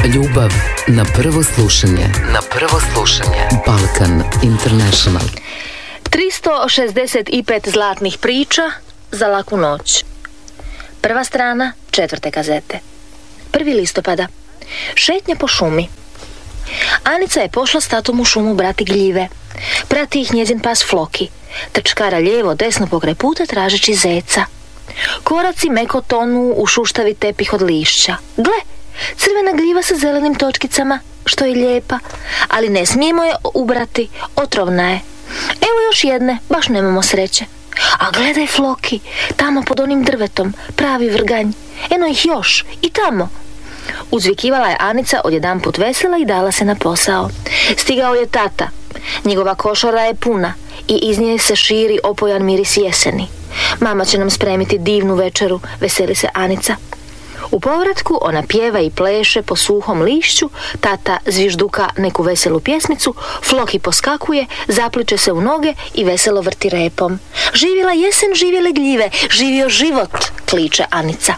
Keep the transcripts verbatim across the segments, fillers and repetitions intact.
Ljubav na prvo slušanje. Na prvo slušanje. Balkan International. tristo šezdeset pet zlatnih priča za laku noć. Prva strana četvrte kazete. prvi listopada. Šetnja po šumi. Anica je pošla s tatom u šumu brati gljive. Prati ih njezin pas Floki. Trčkara lijevo desno pokraj puta tražeći zeca. Koraci meko tonu u šuštavi tepih od lišća. Gle, crvena gljiva sa zelenim točkicama, što je lijepa, ali ne smijemo je ubrati, otrovna je. Evo još jedne, baš nemamo sreće. A gledaj Floki, tamo pod onim drvetom, pravi vrganj. Eno ih još, i tamo. Uzvikivala je Anica odjedanput vesela i dala se na posao. Stigao je tata. Njegova košara je puna i iz nje se širi opojan miris jeseni. Mama će nam spremiti divnu večeru, veseli se Anica. U povratku ona pjeva i pleše po suhom lišću, tata zvižduka neku veselu pjesmicu, Floki poskakuje, zapliče se u noge i veselo vrti repom. Živjela jesen, živjele gljive, živio život, kliče Anica.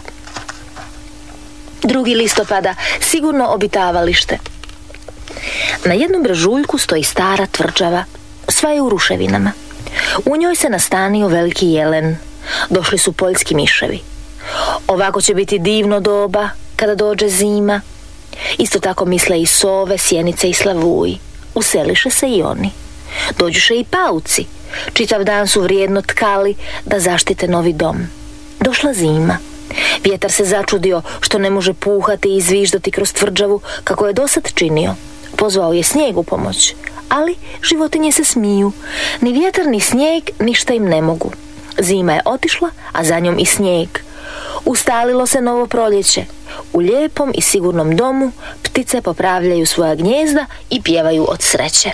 drugi listopada, sigurno obitavalište. Na jednom brežuljku stoji stara tvrđava, sva je u ruševinama. U njoj se nastanio veliki jelen. Došli su poljski miševi. Ovako će biti divno doba kada dođe zima. Isto tako misle i sove, sjenice i slavuji. Useliše se i oni. Dođuše i pauci. Čitav dan su vrijedno tkali da zaštite novi dom. Došla zima. Vjetar se začudio što ne može puhati i zviždati kroz tvrđavu kako je dosad činio. Pozvao je snijeg u pomoć, ali životinje se smiju. Ni vjetar ni snijeg ništa im ne mogu. Zima je otišla, a za njom i snijeg. Ustalilo se novo proljeće. U lijepom i sigurnom domu ptice popravljaju svoja gnjezda i pjevaju od sreće.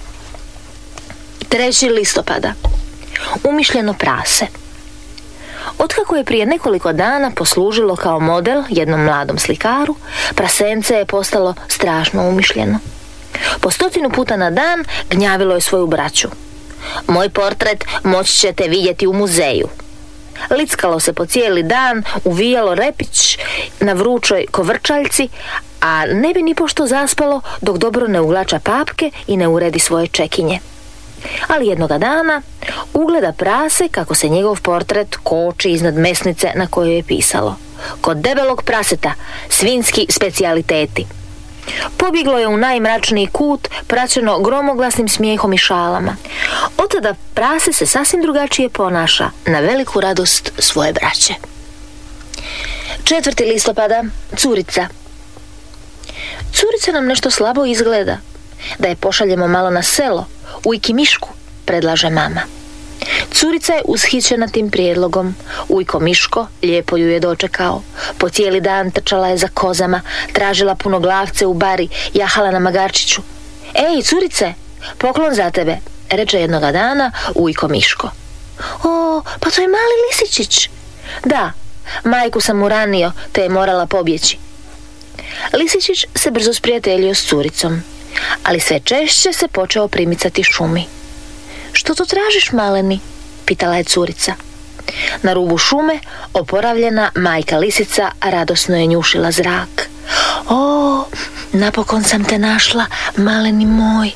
treći listopada. Umišljeno prase. Otkako je prije nekoliko dana poslužilo kao model jednom mladom slikaru, prasence je postalo strašno umišljeno. Po stotinu puta na dan gnjavilo je svoju braću. Moj portret moći ćete vidjeti u muzeju. Lickalo se po cijeli dan, uvijalo repić na vrućoj kovrčaljci, a ne bi ni pošto zaspalo dok dobro ne uglača papke i ne uredi svoje čekinje. Ali jednoga dana ugleda prase kako se njegov portret koči iznad mesnice na kojoj je pisalo: kod debelog praseta, svinjski specijaliteti. Pobjeglo je u najmračniji kut, praćeno gromoglasnim smijehom i šalama. Od tada prase se sasvim drugačije ponaša, na veliku radost svoje braće. četvrti listopada. Curica. Curica nam nešto slabo izgleda. Da je pošaljemo malo na selo, u Ikimišku, predlaže mama. Curica je ushićena tim prijedlogom. Ujko Miško lijepo ju je dočekao. Po cijeli dan trčala je za kozama, tražila punoglavce u bari, jahala na magarčiću. Ej, curice, poklon za tebe, reče jednoga dana Ujko Miško. O, pa to je mali lisičić. Da, majku sam uranio, te je morala pobjeći. Lisičić se brzo sprijateljio s curicom, ali sve češće se počeo primicati šumi. Što to tražiš, maleni? Pitala je curica. Na rubu šume oporavljena majka lisica radosno je njušila zrak. O, napokon sam te našla, maleni moj.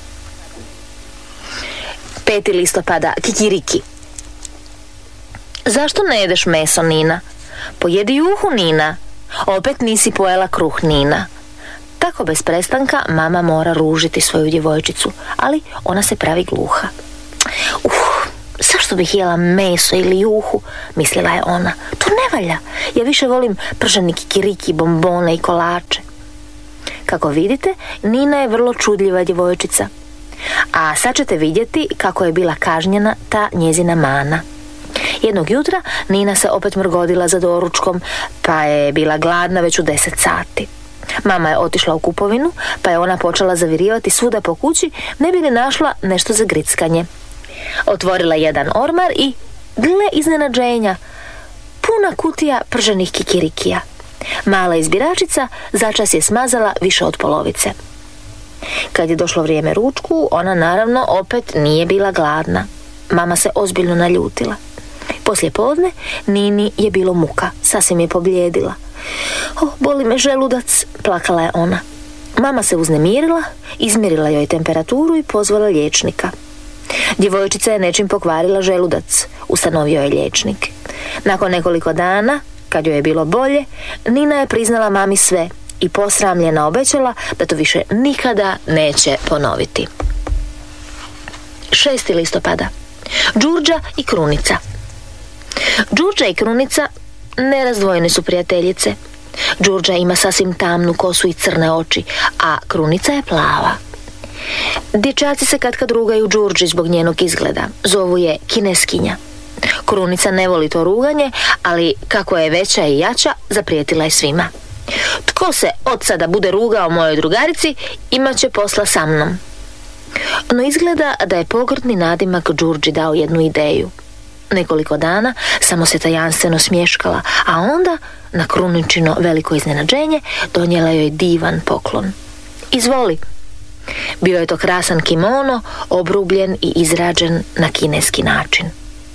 peti listopada. Kikiriki. Zašto ne jedeš meso, Nina? Pojedi juhu, Nina. Opet nisi pojela kruh, Nina. Tako bez prestanka mama mora ružiti svoju djevojčicu, ali ona se pravi gluha. Uh, zašto bih jela meso ili juhu, mislila je ona. To ne valja, ja više volim prženi kikiriki, bombone i kolače. Kako vidite, Nina je vrlo čudljiva djevojčica. A sad ćete vidjeti kako je bila kažnjena ta njezina mana. Jednog jutra Nina se opet mrgodila za doručkom, pa je bila gladna već u deset sati. Mama je otišla u kupovinu, pa je ona počela zavirivati svuda po kući, ne bi li našla nešto za grickanje. Otvorila jedan ormar i, gle iznenađenja, puna kutija prženih kikirikija. Mala izbiračica začas je smazala više od polovice. Kad je došlo vrijeme ručku, ona naravno opet nije bila gladna. Mama se ozbiljno naljutila. Poslije podne Nini je bilo muka, sasvim je pobljedila. O, boli me želudac, plakala je ona. Mama se uznemirila, izmjerila joj temperaturu i pozvala liječnika. Djevojčica je nečim pokvarila želudac, ustanovio je liječnik. Nakon nekoliko dana, kad joj je bilo bolje, Nina je priznala mami sve i posramljena obećala da to više nikada neće ponoviti. šesti listopada. Đurđa i Krunica. Đurđa i Krunica nerazdvojene su prijateljice. Đurđa ima sasvim tamnu kosu i crne oči, a Krunica je plava. Dječaci se katkad rugaju Đurđi zbog njenog izgleda. Zovu je kineskinja. Krunica ne voli to ruganje, ali kako je veća i jača, zaprijetila je svima. Tko se od sada bude rugao mojoj drugarici, imat će posla sa mnom. No izgleda da je pogrdni nadimak Đurđi dao jednu ideju. Nekoliko dana samo se tajanstveno smješkala, a onda, na Kruničino veliko iznenađenje, donijela joj divan poklon. Izvoli. Bio je to krasan kimono, obrubljen i izrađen na kineski način.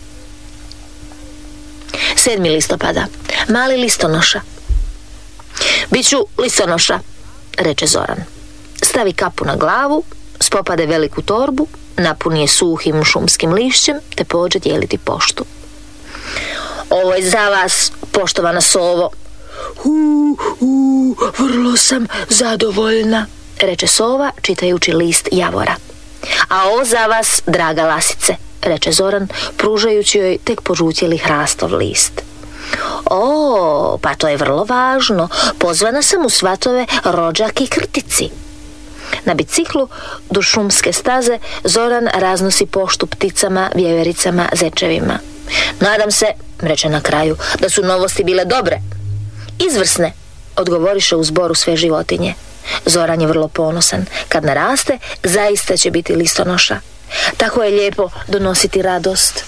sedmi listopada. Mali listonoša. Biću listonoša, reče Zoran. Stavi kapu na glavu, spopade veliku torbu, napuni je suhim šumskim lišćem, te pođe dijeliti poštu. Ovo je za vas, poštovana sovo. U, u, vrlo sam zadovoljna, reče sova, čitajući list javora. A ovo za vas, draga lasice, reče Zoran, pružajući joj tek požutjeli hrastov list. O, pa to je vrlo važno. Pozvana sam u svatove rođak i krtici. Na biciklu do šumske staze Zoran raznosi poštu pticama, vjevericama, zečevima. Nadam se, reče na kraju, da su novosti bile dobre. Izvrsne, odgovoriše u zboru sve životinje. Zoran je vrlo ponosan. Kad naraste, zaista će biti listonoša. Tako je lijepo donositi radost.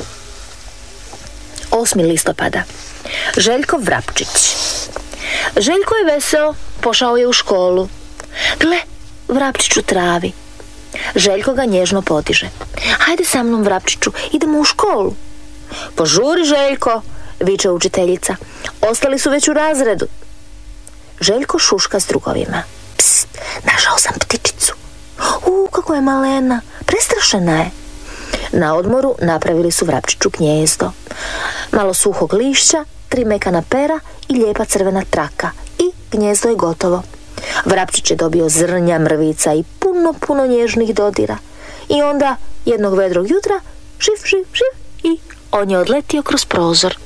osmi listopada. Željko Vrapčić. Željko je veseo, pošao je u školu. Gle, Vrapčiću travi. Željko ga nježno potiže. Hajde sa mnom, Vrapčiću, idemo u školu. Požuri, Željko, viče učiteljica. Ostali su već u razredu. Željko šuška s drugovima. Pst, našao sam ptičicu. U, kako je malena, prestrašena je. Na odmoru napravili su Vrapčiću gnjezdo. Malo suhog lišća, tri mekana pera i lijepa crvena traka. I gnjezdo je gotovo. Vrapčić je dobio zrnja, mrvica i puno, puno nježnih dodira. I onda, jednog vedrog jutra, živ, živ, živ, i on je odletio kroz prozor.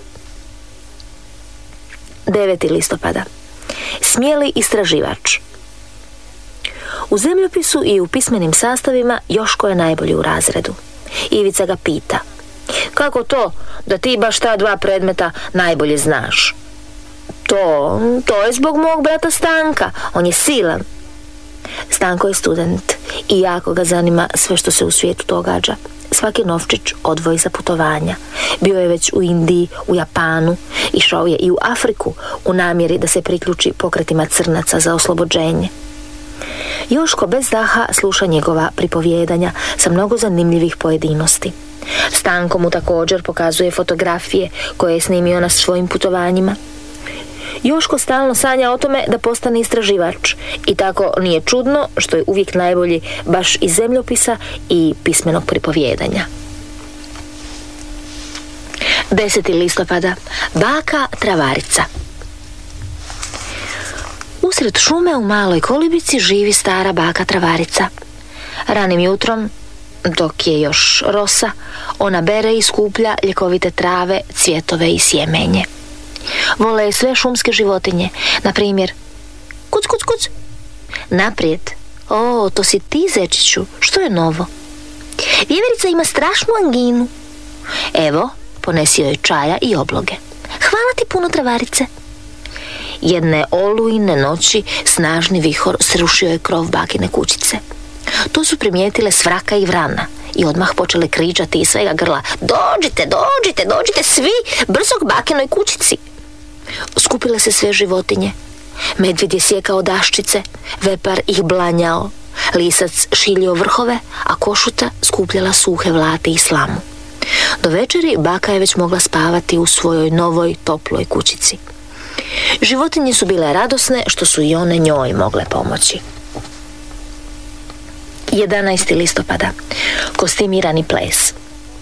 deveti listopada. Smjeli istraživač. U zemljopisu i u pismenim sastavima Joško je najbolji u razredu. Ivica ga pita: kako to da ti baš ta dva predmeta najbolje znaš? To, to je zbog mog brata Stanka, on je silan. Stanko je student i jako ga zanima sve što se u svijetu događa. Svaki novčić odvoji za putovanja. Bio je već u Indiji, u Japanu, išao je i u Afriku u namjeri da se priključi pokretima crnaca za oslobođenje. Joško bez daha sluša njegova pripovjedanja sa mnogo zanimljivih pojedinosti. Stanko mu također pokazuje fotografije koje je snimio na svojim putovanjima. Joško stalno sanja o tome da postane istraživač i tako nije čudno što je uvijek najbolji baš iz zemljopisa i pismenog pripovjedanja. deseti listopada. Baka Travarica. Usred šume u maloj kolibici živi stara baka Travarica. Ranim jutrom, dok je još rosa, ona bere i skuplja ljekovite trave, cvjetove i sjemenje. Vole je sve šumske životinje, na primjer kuc, kuc, kuc. Naprijed. O, to si ti, zečiću, što je novo? Vjeverica ima strašnu anginu. Evo, ponesi joj čaja i obloge. Hvala ti puno, Travarice. Jedne olujne noći snažni vihor srušio je krov bakine kućice. To su primijetile Svraka i Vrana i odmah počele kričati iz svega grla: dođite, dođite, dođite svi, brzo k bakinoj kućici. Skupile se sve životinje. Medvjed je sjekao daščice, vepar ih blanjao, lisac šiljio vrhove, a košuta skupljala suhe vlate i slamu. Do večeri baka je već mogla spavati u svojoj novoj toploj kućici. Životinje su bile radosne što su i one njoj mogle pomoći. jedanaesti listopada. Kostimirani ples.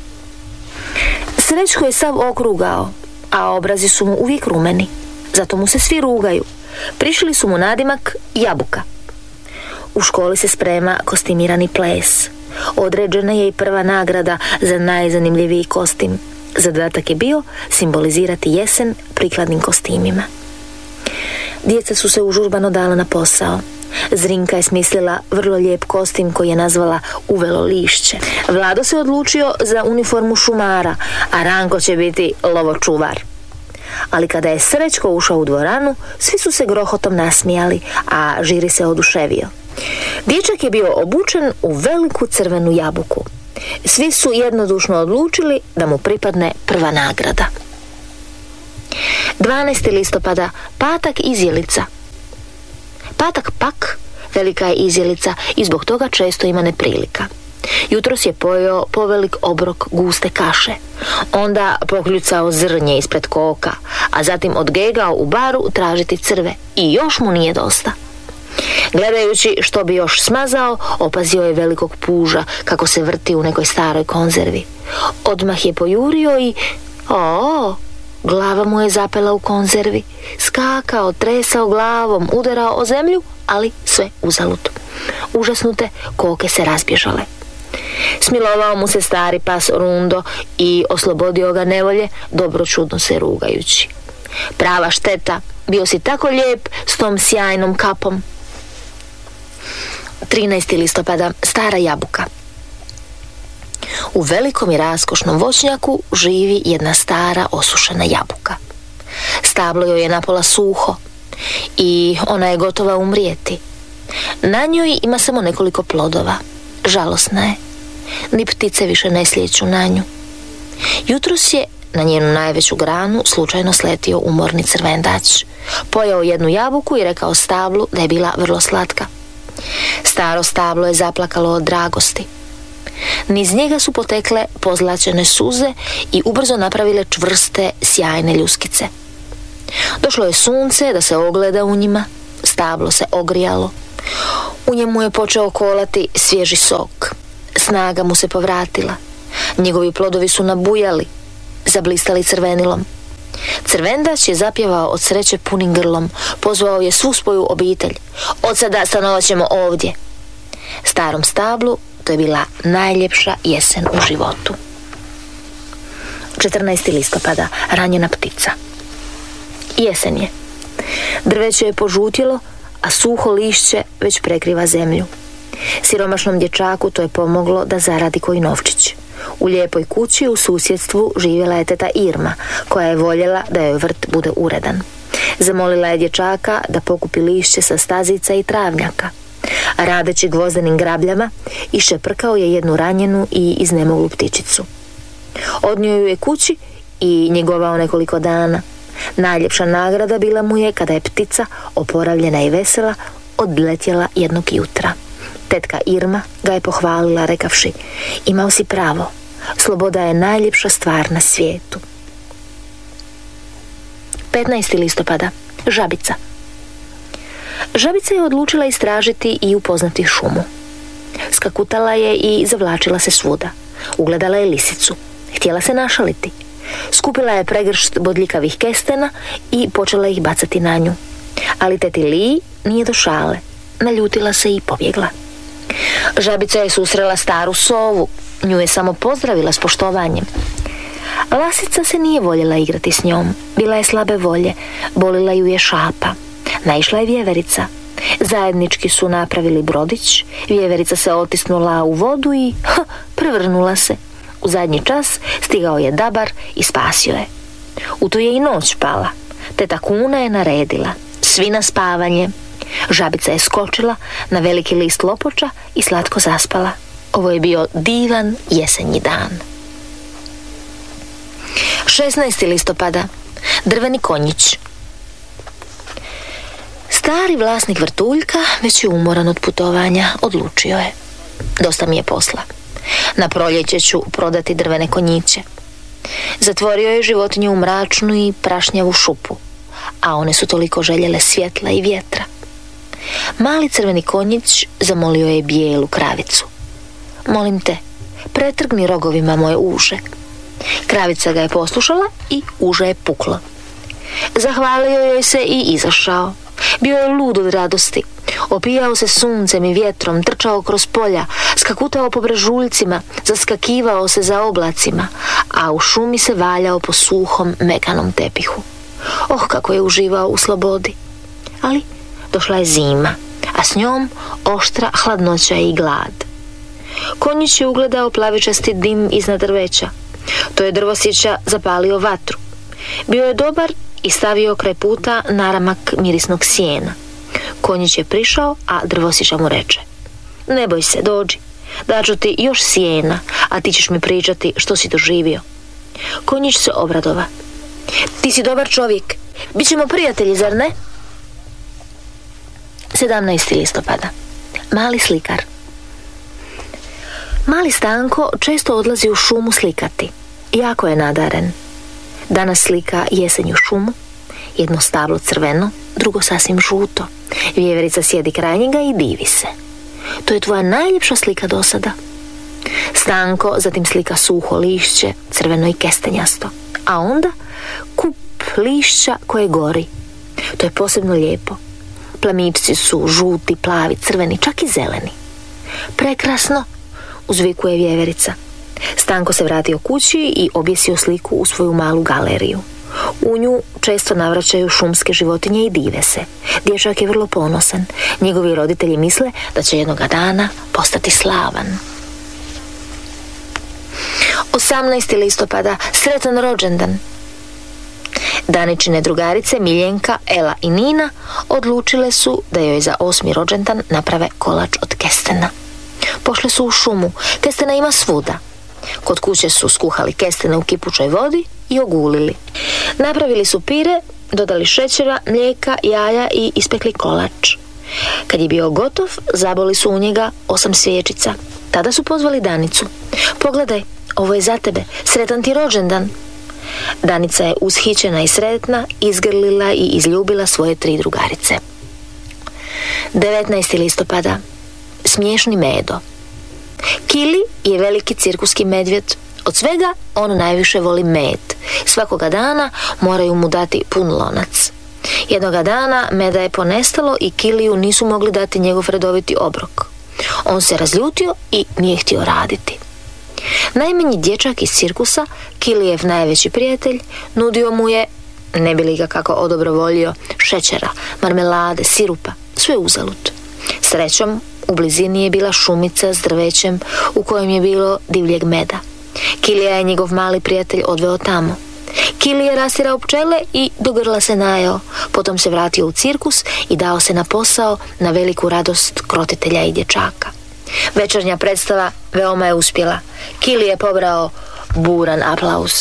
Srećko je sav okrugao, a obrazi su mu uvijek rumeni. Zato mu se svi rugaju. Prišli su mu nadimak Jabuka. U školi se sprema kostimirani ples. Određena je i prva nagrada za najzanimljiviji kostim. Zadatak je bio simbolizirati jesen prikladnim kostimima. Djeca su se užurbano dala na posao. Zrinka je smislila vrlo lijep kostim koji je nazvala Uvelo lišće. Vlado se odlučio za uniformu šumara, a Ranko će biti lovočuvar. Ali kada je Srećko ušao u dvoranu, svi su se grohotom nasmijali, a žiri se oduševio. Dječak je bio obučen u veliku crvenu jabuku. Svi su jednodušno odlučili da mu pripadne prva nagrada. dvanaesti listopada. Patak izjelica. Patak pak velika je izjelica i zbog toga često ima neprilika. Jutros je pojeo povelik obrok guste kaše. Onda pokljucao zrnje ispred koka, a zatim odgegao u baru tražiti crve i još mu nije dosta. Gledajući što bi još smazao, opazio je velikog puža kako se vrti u nekoj staroj konzervi. Odmah je pojurio i... O, glava mu je zapela u konzervi. Skakao, tresao glavom, udarao o zemlju, ali sve uzalud. Užasnute koke se razbježale. Smilovao mu se stari pas Rundo i oslobodio ga nevolje, dobročudno se rugajući. Prava šteta, bio si tako lijep s tom sjajnom kapom. trinaesti listopada. Stara jabuka. U velikom i raskošnom voćnjaku živi jedna stara osušena jabuka. Stablo joj je napola suho i ona je gotova umrijeti. Na njoj ima samo nekoliko plodova. Žalosna je. Ni ptice više ne slijeću na nju. Jutros je na njenu najveću granu slučajno sletio umorni crvendač. Pojeo jednu jabuku i rekao stablu da je bila vrlo slatka. Staro stablo je zaplakalo od dragosti. Niz njega su potekle pozlačene suze i ubrzo napravile čvrste, sjajne ljuskice. Došlo je sunce da se ogleda u njima, stablo se ogrijalo. U njemu je počeo kolati svježi sok. Snaga mu se povratila. Njegovi plodovi su nabujali, zablistali crvenilom. Crvendač je zapjevao od sreće punim grlom, pozvao je svu svoju obitelj. Od sada stanovat ćemo ovdje. Starom stablu to je bila najljepša jesen u životu. četrnaesti listopada. Ranjena ptica. Jesen je. Drveće je požutjelo, a suho lišće već prekriva zemlju. Siromašnom dječaku to je pomoglo da zaradi koji novčić. U lijepoj kući u susjedstvu živjela je teta Irma, koja je voljela da joj vrt bude uredan. Zamolila je dječaka da pokupi lišće sa stazica i travnjaka. Radeći gvozdenim grabljama, išeprkao je jednu ranjenu i iznemoglu ptičicu. Odnio ju je kući i njegovao nekoliko dana. Najljepša nagrada bila mu je kada je ptica, oporavljena i vesela, odletjela jednog jutra. Tetka Irma ga je pohvalila rekavši: imao si pravo, sloboda je najljepša stvar na svijetu. petnaesti listopada. Žabica. Žabica je odlučila istražiti i upoznati šumu. Skakutala je i zavlačila se svuda. Ugledala je lisicu. Htjela se našaliti. Skupila je pregršt bodljikavih kestena i počela ih bacati na nju. Ali teti Li nije do šale. Naljutila se i pobjegla. Žabica je susrela staru sovu. Nju je samo pozdravila s poštovanjem. Lasica se nije voljela igrati s njom. Bila je slabe volje. Bolila ju je šapa. Naišla je vjeverica. Zajednički su napravili brodić. Vjeverica se otisnula u vodu i ha, prevrnula se. U zadnji čas stigao je dabar i spasio je. U tu je i noć pala. Teta Kuna je naredila: svi na spavanje. Žabica je skočila na veliki list lopoča i slatko zaspala. Ovo je bio divan jesenji dan. šesnaesti listopada. Drveni konjić. Stari vlasnik vrtuljka već je umoran od putovanja. Odlučio je: dosta mi je posla. Na proljeće ću prodati drvene konjiće. Zatvorio je životinju u mračnu i prašnjavu šupu, a one su toliko željele svjetla i vjetra. Mali crveni konjić zamolio je bijelu kravicu. Molim te, pretrgni rogovima moje uže. Kravica ga je poslušala i uže je puklo. Zahvalio joj se i izašao. Bio je lud od radosti. Opijao se suncem i vjetrom, trčao kroz polja, skakutao po brežuljcima, zaskakivao se za oblacima, a u šumi se valjao po suhom, mekanom tepihu. Oh, kako je uživao u slobodi. Ali došla je zima, a s njom oštra hladnoća i glad. Konjić je ugledao plavičasti dim iznad drveća. To je drvosjeća zapalio vatru. Bio je dobar i stavio kraj puta naramak mirisnog sjena. Konjić je prišao, a drvosjeća mu reče: ne boj se, dođi, daću ti još sjena, a ti ćeš mi pričati što si doživio. Konjić se obradova: ti si dobar čovjek, bit ćemo prijatelji, zar ne? sedamnaesti listopada. Mali slikar. Mali Stanko često odlazi u šumu slikati. Jako je nadaren. Danas slika jesenju šumu, jedno stablo crveno, drugo sasvim žuto. Vjeverica sjedi kraj njega i divi se. To je tvoja najljepša slika do sada. Stanko zatim slika suho lišće, crveno i kestenjasto, a onda kup lišća koje gori. To je posebno lijepo. Plamičci su žuti, plavi, crveni, čak i zeleni. Prekrasno, uzvikuje vjeverica. Stanko se vratio kući i objesio sliku u svoju malu galeriju. U nju često navraćaju šumske životinje i dive se. Dječak je vrlo ponosan. Njegovi roditelji misle da će jednoga dana postati slavan. osamnaesti listopada. Sretan rođendan. Daničine drugarice Miljenka, Ela i Nina odlučile su da joj za osmi rođendan naprave kolač od kestena. Pošle su u šumu. Kestena ima svuda. Kod kuće su skuhali kestene u kipućoj vodi i ogulili. Napravili su pire, dodali šećera, mlijeka, jaja i ispekli kolač. Kad je bio gotov, zaboli su u njega osam svijećica. Tada su pozvali Danicu. Pogledaj, ovo je za tebe, sretan ti rođendan. Danica je ushićena i sretna izgrlila i izljubila svoje tri drugarice. devetnaesti listopada. Smiješni Medo. Kili je veliki cirkuski medvjed. Od svega on najviše voli med. Svakoga dana moraju mu dati pun lonac. Jednoga dana meda je ponestalo i Kiliju nisu mogli dati njegov redoviti obrok. On se razljutio i nije htio raditi. Najmanji dječak iz cirkusa, Kilijev najveći prijatelj, nudio mu je, ne bi li ga kako odobrovoljio, šećera, marmelade, sirupa, sve uzalud. Srećom, u blizini je bila šumica s drvećem u kojem je bilo divljeg meda. Kilija je njegov mali prijatelj odveo tamo. Kili je rastirao pčele i do grla se najeo. Potom se vratio u cirkus i dao se na posao na veliku radost krotitelja i dječaka. Večernja predstava veoma je uspjela. Kili je pobrao buran aplauz.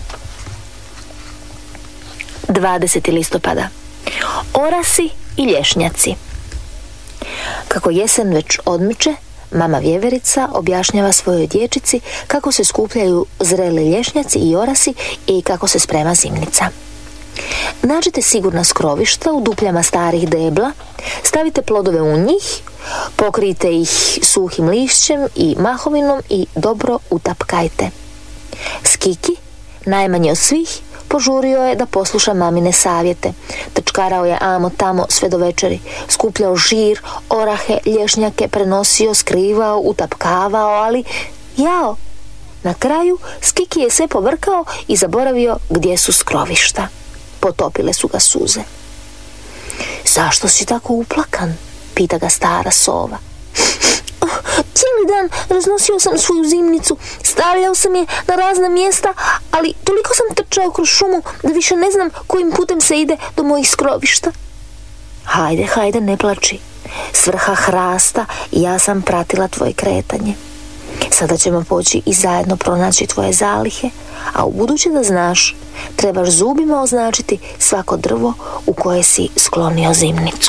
dvadesetog listopada. Orasi i lješnjaci. Kako jesen već odmiče, mama vjeverica objašnjava svojoj dječici kako se skupljaju zreli lješnjaci i orasi i kako se sprema zimnica. Nađite sigurna skrovišta u dupljama starih debla, stavite plodove u njih, pokrijte ih suhim lišćem i mahovinom i dobro utapkajte. Skiki, najmanji od svih, požurio je da posluša mamine savjete. Trčkarao je amo tamo sve do večeri. Skupljao žir, orahe, lješnjake, prenosio, skrivao, utapkavao, ali jao! Na kraju Skiki je sve pobrkao i zaboravio gdje su skrovišta. Potopile su ga suze. Zašto si tako uplakan? Pita ga stara sova. Oh, cijeli dan raznosio sam svoju zimnicu, stavljao sam je na razna mjesta, ali toliko sam trčao kroz šumu da više ne znam kojim putem se ide do mojih skrovišta. Hajde, hajde, ne plači. S vrha hrasta ja sam pratila tvoje kretanje. Sada ćemo poći i zajedno pronaći tvoje zalihe, a u buduće da znaš, trebaš zubima označiti svako drvo u koje si sklonio zimnicu.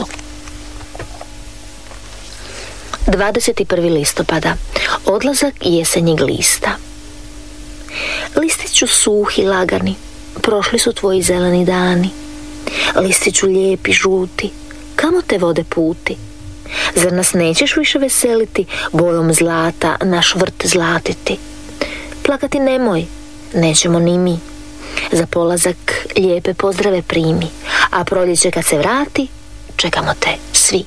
dvadeset prvog listopada. Odlazak jesenjeg lista. Listiću suhi, lagani, prošli su tvoji zeleni dani. Listiću lijepi, žuti, kamo te vode puti? Zar nas nećeš više veseliti, bojom zlata naš vrt zlatiti? Plakati nemoj, nećemo ni mi. Za polazak lijepe pozdrave primi, a proljeće kad se vrati, čekamo te svi.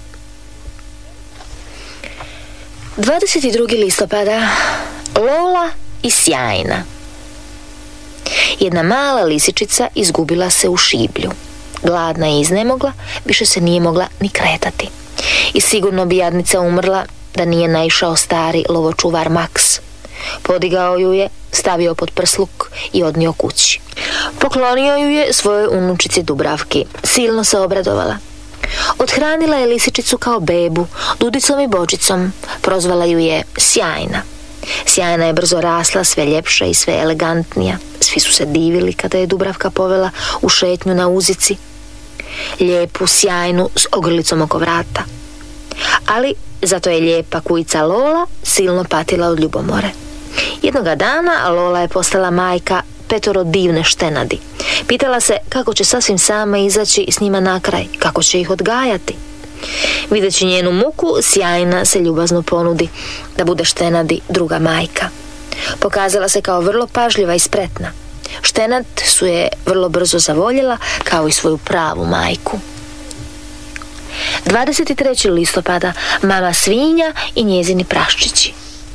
dvadeset drugog listopada. Lola i sjajna. Jedna mala lisičica izgubila se u šiblju. Gladna i iznemogla, više se nije mogla ni kretati. I sigurno bi jadnica umrla da nije naišao stari lovočuvar Maks. Podigao ju je, stavio pod prsluk i odnio kući. Poklonio ju je svojoj unučici Dubravki. Silno se obradovala. Othranila je lisičicu kao bebu, dudicom i bočicom. Prozvala ju je Sjajna. Sjajna je brzo rasla, sve ljepša i sve elegantnija. Svi su se divili kada je Dubravka povela u šetnju na uzici. Lijepu Sjajnu s ogrlicom oko vrata. Ali zato je lijepa kujica Lola silno patila od ljubomore. Jednoga dana Lola je postala majka petoro divne štenadi. Pitala se kako će sasvim sama izaći s njima na kraj, kako će ih odgajati. Videći njenu muku, Sjajna se ljubazno ponudi da bude štenadi druga majka. Pokazala se kao vrlo pažljiva i spretna. Štenad su je vrlo brzo zavoljela kao i svoju pravu majku. dvadeset trećeg listopada. Mama svinja i njezini praščići.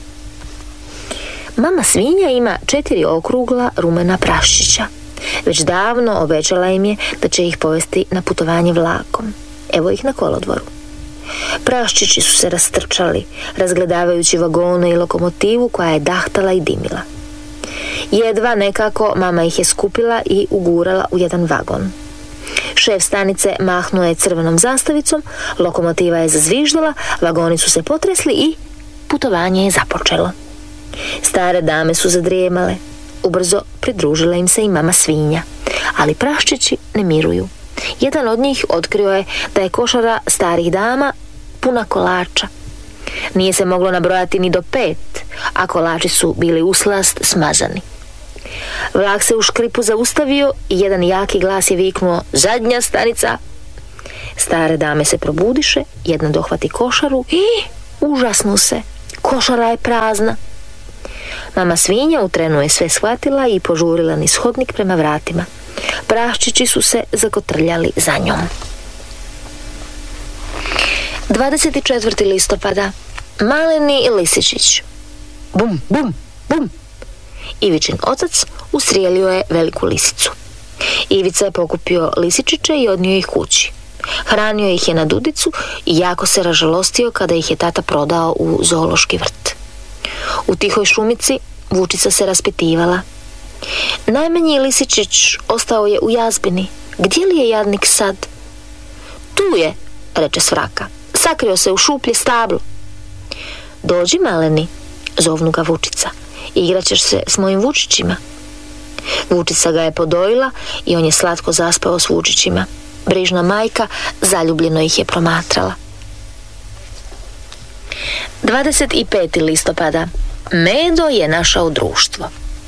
Mama svinja ima četiri okrugla rumena praščića. Već davno obećala im je da će ih povesti na putovanje vlakom. Evo ih na kolodvoru. Praščići su se rastrčali, razgledavajući vagone i lokomotivu koja je dahtala i dimila. Jedva nekako mama ih je skupila i ugurala u jedan vagon. Šef stanice mahnuo je crvenom zastavicom, lokomotiva je zazviždala, vagoni su se potresli i putovanje je započelo. Stare dame su zadrijemale. Ubrzo pridružila im se i mama svinja, ali praščići ne miruju. Jedan od njih otkrio je da je košara starih dama puna kolača. Nije se moglo nabrojati ni do pet, a kolači su bili uslast smazani. Vlak se u škripu zaustavio i jedan jaki glas je viknuo: zadnja stanica. Stare dame se probudiše, jedna dohvati košaru i užasnu se. Košara je prazna. Mama svinja u trenu je sve shvatila i požurila niz hodnik prema vratima. Praščići su se zakotrljali za njom. dvadeset četvrtog listopada. Maleni lisičić. Bum, bum, bum. Ivičin otac ustrijelio je veliku lisicu. Ivica je pokupio lisičiće i odnio ih kući. Hranio ih je na dudicu i jako se ražalostio kada ih je tata prodao u zoološki vrt. U tihoj šumici Vučica se raspitivala. Najmanji lisičić ostao je u jazbini. Gdje li je jadnik sad? Tu je, reče Svraka. Sakrio se u šuplje stablo. Dođi, maleni, zovnu ga Vučica. Igraćeš se s mojim Vučićima. Vučica ga je podojila i on je slatko zaspao s Vučićima. Brižna majka zaljubljeno ih je promatrala. dvadeset petog listopada. Medo je našao društvo.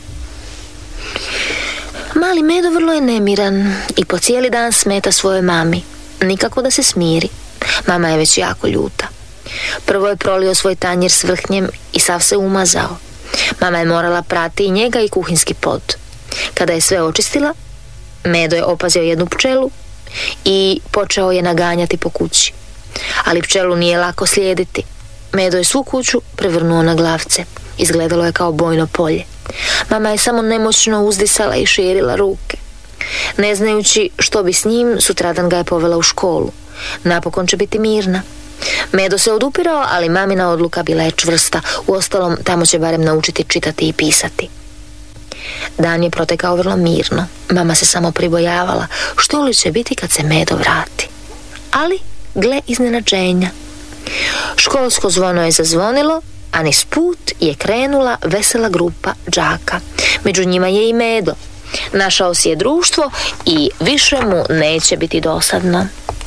Mali Medo vrlo je nemiran i po cijeli dan smeta svojoj mami. Nikako da se smiri. Mama je već jako ljuta. Prvo je prolio svoj tanjir s vrhnjem i sav se umazao. Mama je morala prati i njega i kuhinski pod. Kada je sve očistila, Medo je opazio jednu pčelu i počeo je naganjati po kući. Ali pčelu nije lako slijediti. Medo je svu kuću prevrnuo na glavce. Izgledalo je kao bojno polje. Mama je samo nemoćno uzdisala i širila ruke. Ne znajući što bi s njim, sutradan ga je povela u školu. Napokon će biti mirna. Medo se odupirao, ali mamina odluka bila je čvrsta. Uostalom, tamo će barem naučiti čitati i pisati. Dan je protekao vrlo mirno. Mama se samo pribojavala što li će biti kad se Medo vrati. Ali, gle iznenađenja. Školsko zvono je zazvonilo, a niz put je krenula vesela grupa đaka. Među njima je i Medo. Našao si je društvo i više mu neće biti dosadno.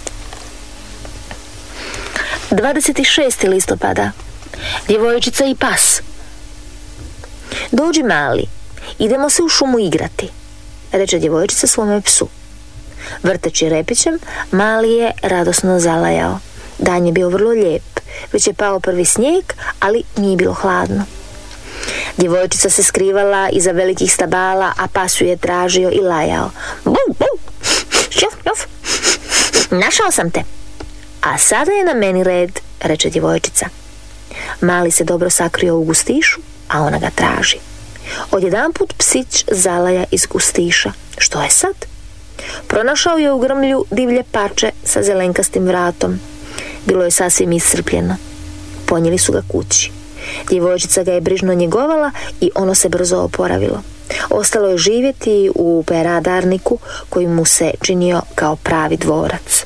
dvadeset šestog listopada. Djevojčica i pas. Dođi, mali, idemo se u šumu igrati, reče djevojčica svome psu. Vrteći repićem, mali je radosno zalajao. Dan je bio vrlo lijep, već je pao prvi snijeg, ali nije bilo hladno. Djevojčica se skrivala iza velikih stabala, a pas ju je tražio i lajao. Bum, bum, šof, šof, našao sam te. A sada je na meni red, reče djevojčica. Mali se dobro sakrio u gustišu, a ona ga traži. Odjedanput psić zalaja iz gustiša. Što je sad? Pronašao je u grmlju divlje pače sa zelenkastim vratom. Bilo je sasvim iscrpljeno. Ponijeli su ga kući. Djevojčica ga je brižno njegovala i ono se brzo oporavilo. Ostalo je živjeti u peradarniku koji mu se činio kao pravi dvorac.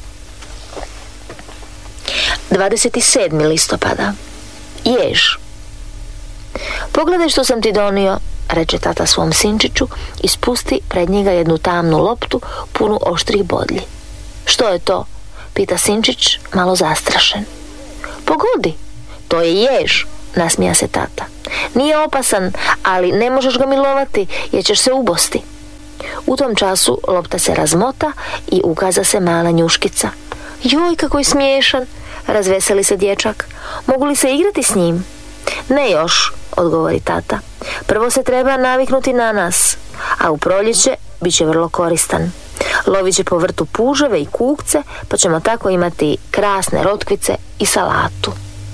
dvadeset sedmog listopada. Jež. Pogledaj što sam ti donio, reče tata svom sinčiću i spusti pred njega jednu tamnu loptu punu oštrih bodlji. Što je to? Pita sinčić, malo zastrašen. Pogodi, to je jež, nasmija se tata. Nije opasan, ali ne možeš ga milovati jer ćeš se ubosti. U tom času lopta se razmota i ukaza se mala njuškica. Joj, kako je smiješan, razveseli se dječak. Mogu li se igrati s njim? Ne još, odgovori tata. Prvo se treba naviknuti na nas, a u proljeće bit će vrlo koristan. Lovit će po vrtu puževe i kukce, pa ćemo tako imati krasne rotkvice i salatu.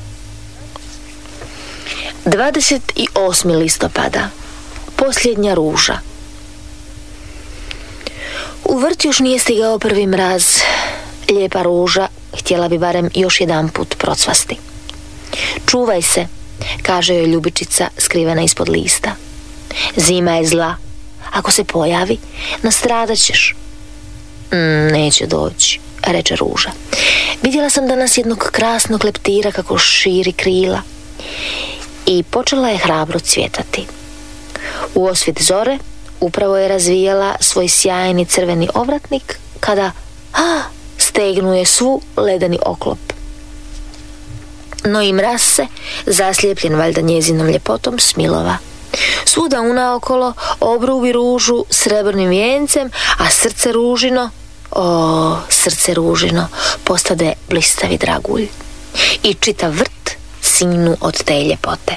dvadeset osmog listopada. Posljednja ruža. U vrt još nije stigao prvi mraz. Lijepa ruža htjela bi barem još jedan put procvasti. Čuvaj se, kaže joj ljubičica skrivena ispod lista. Zima je zla. Ako se pojavi, nastradat ćeš. Mm, neće doći, reče ruža. Vidjela sam danas jednog krasnog leptira kako širi krila. I počela je hrabro cvjetati. U osvit zore upravo je razvijala svoj sjajni crveni ovratnik kada ah, stegnuje svu ledeni oklop. No i mraz se, zaslijepljen valjda njezinom ljepotom, smilova. Svuda unaokolo obrubi ružu srebrnim vijencem, a srce ružino, o, srce ružino, postade blistavi dragulj. I čitav vrt sinu od te ljepote.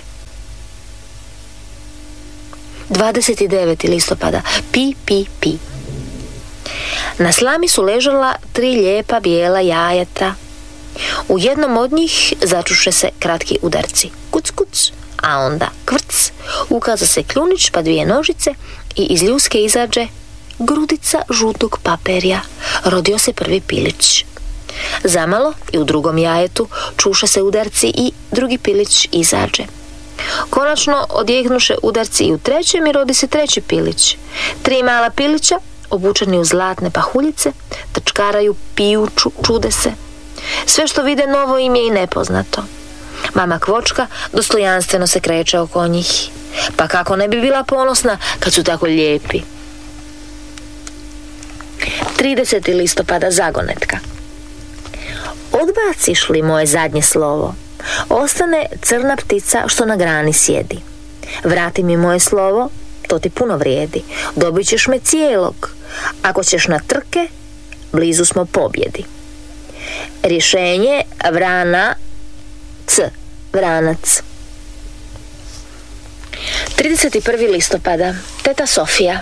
dvadeset devetog listopada. Pi, pi, pi. Na slami su ležala tri lijepa bijela jajeta. U jednom od njih začuše se kratki udarci. Kuc, kuc, a onda kvrc. Ukaza se kljunić pa dvije nožice i iz ljuske izađe grudica žutog paperja. Rodio se prvi pilić. Zamalo i u drugom jajetu čuše se udarci i drugi pilić izađe. Konačno odjeknuše udarci i u trećem i rodi se treći pilić. Tri mala pilića, obučeni u zlatne pahuljice, trčkaraju, piju, ču, čude se. Sve što vide novo im je i nepoznato. Mama Kvočka dostojanstveno se kreće oko njih. Pa kako ne bi bila ponosna kad su tako lijepi. tridesetog listopada. Zagonetka. Odbaciš li moje zadnje slovo, ostane crna ptica što na grani sjedi. Vrati mi moje slovo, to ti puno vrijedi. Dobit ćeš me cijelog. Ako ćeš na trke, blizu smo pobjedi. Rješenje vrana c, vranac. trideset prvog listopada. Teta Sofija.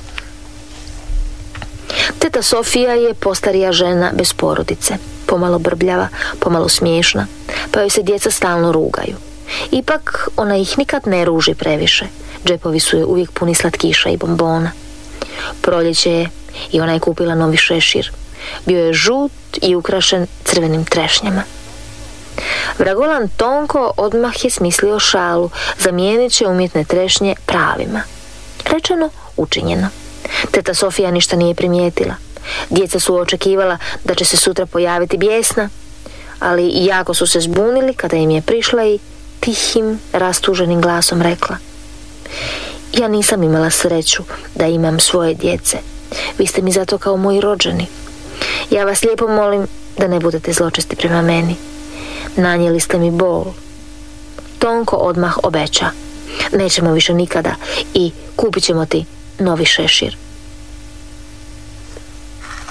Teta Sofija je postarija žena bez porodice, pomalo brbljava, pomalo smiješna, pa joj se djeca stalno rugaju. Ipak ona ih nikad ne ruži previše, džepovi su joj uvijek puni slatkiša i bombona. Proljeće je i ona je kupila novi šešir. Bio je žut i ukrašen crvenim trešnjama. Vragolan Tonko odmah je smislio šalu, zamijenit će umjetne trešnje pravima. Rečeno, učinjeno. Teta Sofija ništa nije primijetila. Djeca su očekivala da će se sutra pojaviti bijesna, ali jako su se zbunili kada im je prišla i tihim, rastuženim glasom rekla: ja nisam imala sreću da imam svoje djece. Vi ste mi zato kao moji rođeni. Ja vas lijepo molim da ne budete zločesti prema meni. Nanijeli ste mi bol. Tonko odmah obeća: nećemo više nikada i kupit ćemo ti novi šešir.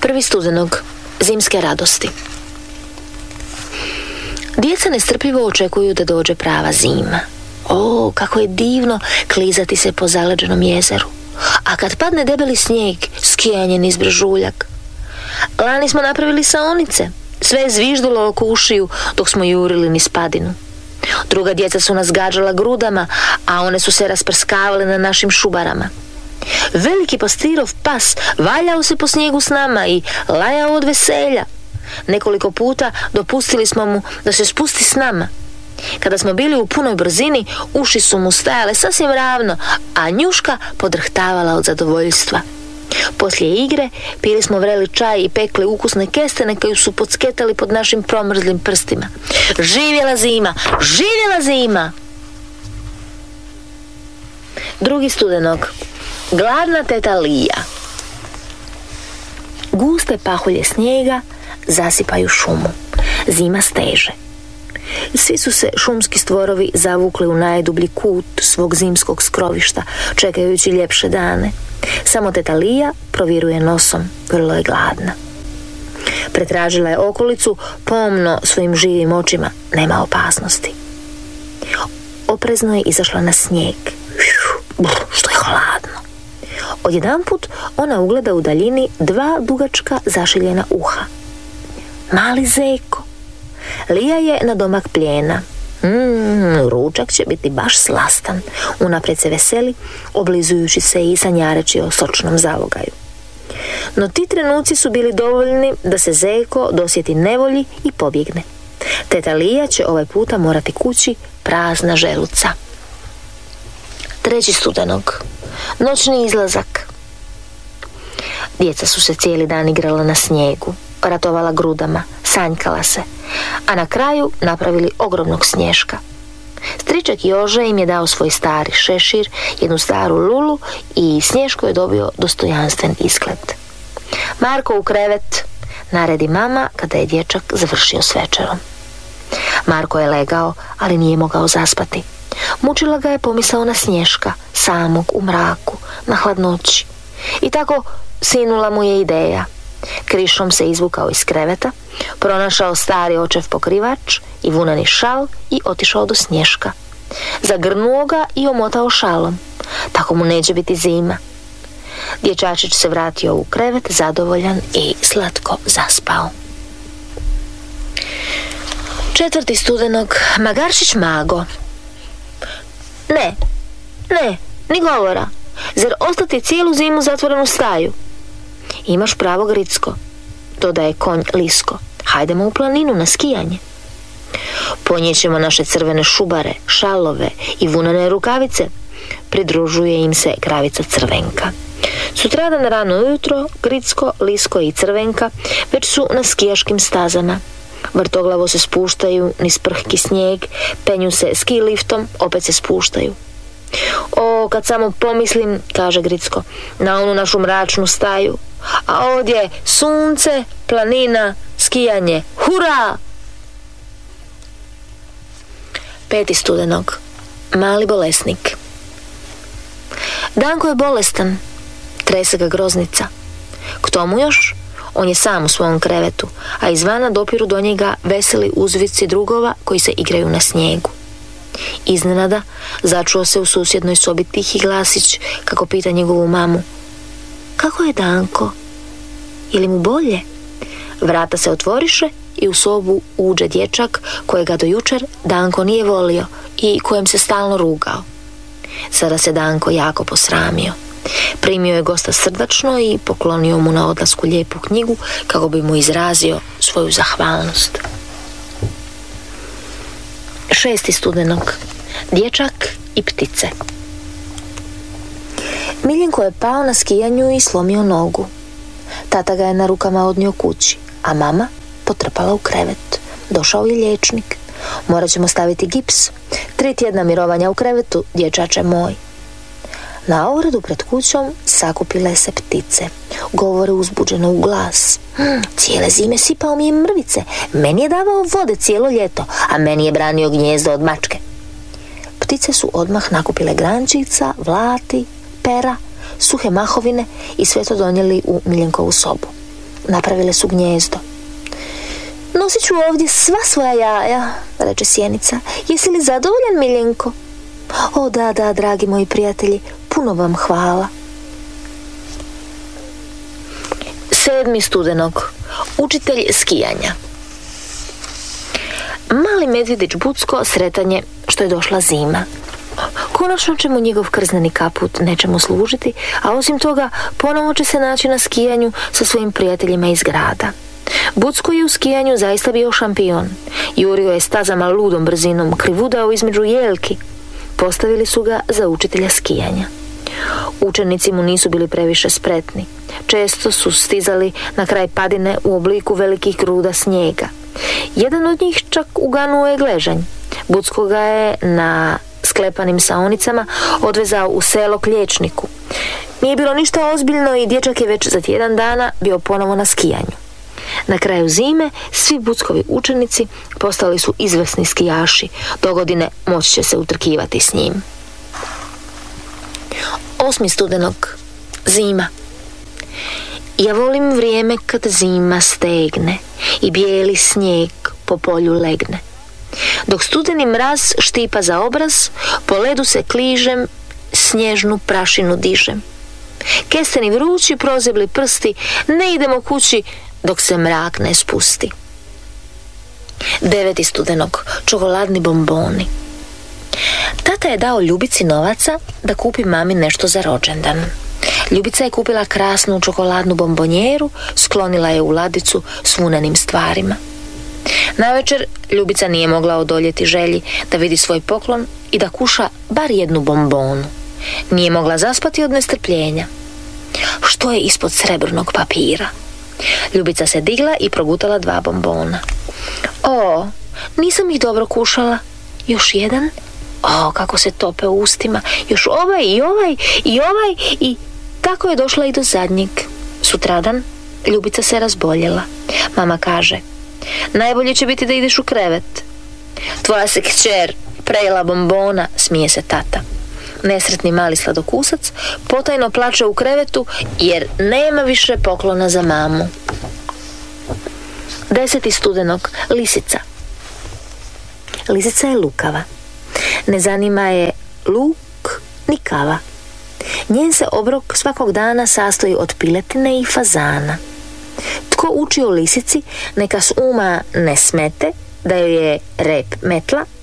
Prvi studenog, zimske radosti. Djeca nestrpljivo očekuju da dođe prava zima. O, kako je divno klizati se po zaleđenom jezeru. A kad padne debeli snijeg, skijanje niz brežuljak. Lani smo napravili saonice. Sve je zviždilo oko ušiju dok smo jurili niz padinu. Druga djeca su nas gađala grudama, a one su se rasprskavale na našim šubarama. Veliki pastirov pas valjao se po snijegu s nama i lajao od veselja. Nekoliko puta dopustili smo mu da se spusti s nama. Kada smo bili u punoj brzini, uši su mu stajale sasvim ravno, a njuška podrhtavala od zadovoljstva. Poslije igre pili smo vreli čaj i pekli ukusne kestene koji su podsketali pod našim promrzlim prstima. Živjela zima! Živjela zima! Drugi studenog. Gladna teta Lija. Guste pahulje snijega zasipaju šumu. Zima steže. Svi su se šumski stvorovi zavukli u najdublji kut svog zimskog skrovišta, čekajući ljepše dane. Samo teta Lija proviruje nosom, vrlo je gladna. Pretražila je okolicu pomno svojim živim očima. Nema opasnosti. Oprezno je izašla na snijeg. Što je hladno. Odjedanput ona ugleda u daljini dva dugačka zašiljena uha. Mali zeko. Lija je na domak plijena. Mm, ručak će biti baš slastan. Unaprijed se veseli, oblizujući se i sanjareći o sočnom zalogaju. No ti trenuci su bili dovoljni da se zeko dosjeti nevolji i pobjegne. Teta Lija će ovaj puta morati kući prazna želuca. Treći studenog. Noćni izlazak. Djeca su se cijeli dan igrala na snijegu, ratovala grudama, sanjkala se, a na kraju napravili ogromnog snješka. Stričak Jože im je dao svoj stari šešir, jednu staru lulu i Snješko je dobio dostojanstven izgled. Marko u krevet, naredi mama kada je dječak završio s večerom. Marko je legao, ali nije mogao zaspati. Mučila ga je pomisao na Snješka, samog u mraku, na hladnoći. I tako sinula mu je ideja. Krišom se izvukao iz kreveta, pronašao stari očev pokrivač i vunani šal i otišao do Snješka. Zagrnuo ga i omotao šalom. Tako mu neće biti zima. Dječačić se vratio u krevet zadovoljan i slatko zaspao. Četvrti studenog. Magarčić Mago. Ne, ne, ni govora. Zar ostati cijelu zimu zatvorenu staju? Imaš pravo, Gricko, dodaje konj Lisko. Hajdemo u planinu na skijanje. Ponijećemo naše crvene šubare, šalove i vunane rukavice. Pridružuje im se kravica Crvenka. Sutradan rano ujutro Gricko, Lisko i Crvenka već su na skijaškim stazama. Vrtoglavo se spuštaju niz prhki snijeg, penju se ski liftom, opet se spuštaju. O, kad samo pomislim, kaže Gricko, na onu našu mračnu staju, a ovdje sunce, planina, skijanje. Hura! Peti studenog. Mali bolesnik. Danko je bolestan, trese ga groznica. K tomu još, on je sam u svom krevetu, a izvana dopiru do njega veseli uzvici drugova koji se igraju na snijegu. Iznenada začuo se u susjednoj sobi tihi glasić kako pita njegovu mamu: kako je Danko? Je li mu bolje? Vrata se otvoriše i u sobu uđe dječak kojega do jučer Danko nije volio i kojem se stalno rugao. Sada se Danko jako posramio. Primio je gosta srdačno i poklonio mu na odlasku lijepu knjigu kako bi mu izrazio svoju zahvalnost. Šesti studenog. Dječak i ptice. Miljenko je pao na skijanju i slomio nogu. Tata ga je na rukama odnio kući, a mama potrpala u krevet. Došao je liječnik. Morat ćemo staviti gips. Tri tjedna mirovanja u krevetu, dječače moj. Na ogradu pred kućom sakupile se ptice. Govore uzbuđeno u glas. Hm, cijele zime sipao mi je mrvice. Meni je davao vode cijelo ljeto, a meni je branio gnjezdo od mačke. Ptice su odmah nakupile grančica, vlati, pera, suhe mahovine i sve to donijeli u Miljenkovu sobu. napravile su gnijezdo. Nosit ću ovdje sva svoja jaja, reče sjenica. Jesi li zadovoljan, Miljenko? O da, da, dragi moji prijatelji, puno vam hvala. Sedmi studenog. Učitelj skijanja. Mali medvjedić Bucko sretan je što je došla zima. Konačno će mu njegov krzneni kaput nečemu služiti, a osim toga ponovo će se naći na skijanju sa svojim prijateljima iz grada. Bucko je u skijanju zaista bio šampion. Jurio je stazama ludom brzinom, krivudao između jelki. Postavili su ga za učitelja skijanja. Učenici mu nisu bili previše spretni. Često su stizali na kraj padine u obliku velikih gruda snijega. Jedan od njih čak uganuo je gležanj. Bucko ga je na sklepanim saonicama odvezao u selo k liječniku. Nije bilo ništa ozbiljno i dječak je već za tjedan dana bio ponovo na skijanju. Na kraju zime svi Buckovi učenici postali su izvrsni skijaši. Dogodine moći će se utrkivati s njim. Osmi studenog. Zima. Ja volim vrijeme kad zima stegne i bijeli snijeg po polju legne. Dok studeni mraz štipa za obraz, po ledu se kližem, snježnu prašinu dižem. Kesteni vrući, prozebli prsti, ne idemo kući dok se mrak ne spusti. Deveti studenog. Čokoladni bomboni. Tata je dao Ljubici novaca da kupi mami nešto za rođendan. Ljubica je kupila krasnu čokoladnu bombonjeru, sklonila je u ladicu s vunenim stvarima. Navečer Ljubica nije mogla odoljeti želji da vidi svoj poklon i da kuša bar jednu bombonu. Nije mogla zaspati od nestrpljenja. Što je ispod srebrnog papira? Ljubica se digla i progutala dva bombona. O, nisam ih dobro kušala. Još jedan? O, kako se tope u ustima. Još ovaj i ovaj i ovaj i tako je došla i do zadnjeg. Sutradan Ljubica se razboljela. Mama kaže: najbolje će biti da ideš u krevet. Tvoja se kćer prejela bombona, smije se tata. Nesretni mali sladokusac potajno plače u krevetu jer nema više poklona za mamu. Deseti studenog. Lisica. Lisica je lukava. Ne zanima je luk ni kava. Njen se obrok svakog dana sastoji od piletine i fazana. Tko uči o lisici, neka s uma ne smete da joj je rep metla,